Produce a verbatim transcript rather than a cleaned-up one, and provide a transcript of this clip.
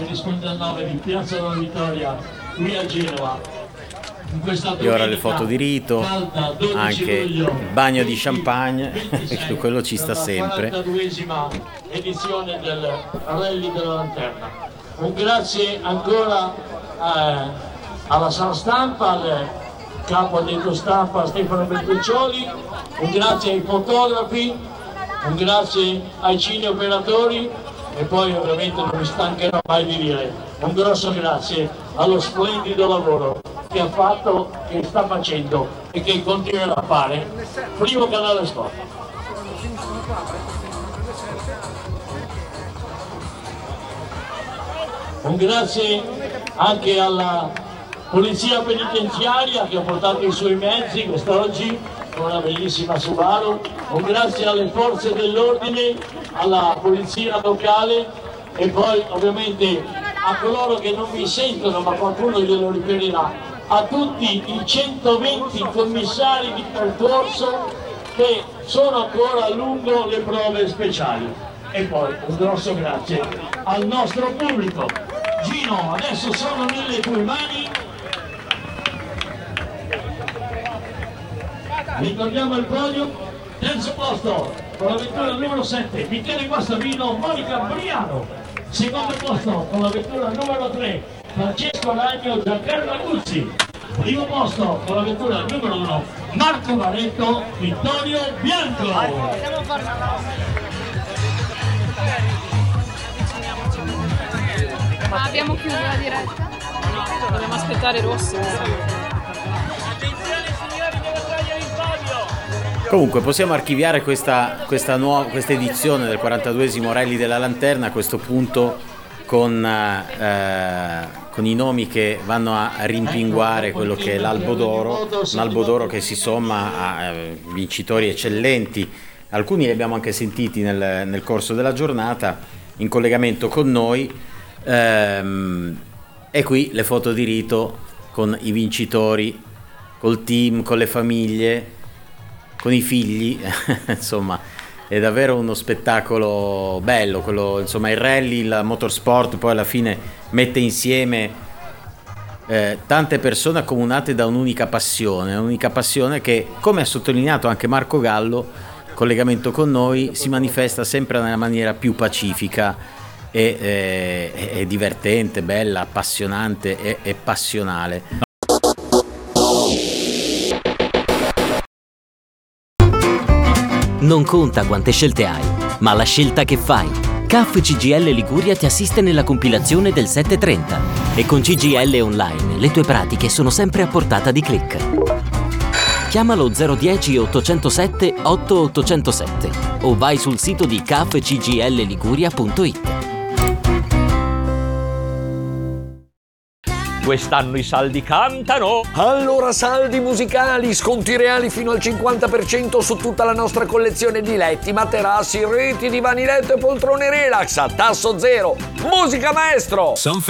che risponde al nome di Piazza della Vittoria qui a Genova. E ora le foto di rito, anche il bagno di champagne, quello ci sta sempre. quarantaduesima edizione del Rally della Lanterna. Un grazie ancora eh, alla sala stampa, al capo addetto stampa Stefano Bertuccioli, un grazie ai fotografi, un grazie ai cineoperatori e poi ovviamente non mi stancherò mai di dire un grosso grazie allo splendido lavoro che ha fatto, che sta facendo e che continuerà a fare Primo Canale Sport. Un grazie anche alla Polizia Penitenziaria che ha portato i suoi mezzi quest'oggi con una bellissima Subaru. Un grazie alle forze dell'ordine, alla polizia locale e poi ovviamente a coloro che non mi sentono ma qualcuno glielo riferirà, a tutti i centoventi commissari di percorso che sono ancora lungo le prove speciali. E poi un grosso grazie al nostro pubblico. Gino, adesso sono nelle tue mani. Ricordiamo il podio. Terzo posto con la vettura numero sette Michele Guastavino, Monica Briano. Secondo posto con la vettura numero tre Francesco Ragno, Giancarlo Guzzi. Primo posto con la vettura numero uno Marco Varetto, Vittorio Bianco. Ma abbiamo chiuso la diretta? Dobbiamo aspettare Rossi. Comunque possiamo archiviare questa, questa, nuova, questa edizione del quarantaduesimo Rally della Lanterna a questo punto con, eh, con i nomi che vanno a rimpinguare quello che è l'Albo d'Oro, un Albo d'Oro che si somma a eh, vincitori eccellenti. Alcuni li abbiamo anche sentiti nel, nel corso della giornata in collegamento con noi. Ehm, e qui le foto di rito con i vincitori, col team, con le famiglie, con i figli. Insomma è davvero uno spettacolo bello quello, insomma il rally, il motorsport poi alla fine mette insieme eh, tante persone accomunate da un'unica passione, un'unica passione che, come ha sottolineato anche Marco Gallo, in collegamento con noi, si manifesta sempre nella maniera più pacifica e, eh, è divertente, bella, appassionante e, e passionale. Non conta quante scelte hai, ma la scelta che fai. C A F C G I L Liguria ti assiste nella compilazione del settecentotrenta e con C G I L Online le tue pratiche sono sempre a portata di click. Chiamalo zero dieci ottocentosette otto ottocentosette o vai sul sito di c a f c g l liguria punto it. Quest'anno i saldi cantano! Allora saldi musicali, sconti reali fino al cinquanta per cento su tutta la nostra collezione di letti, materassi, reti, divani letto e poltrone relax a tasso zero. Musica maestro!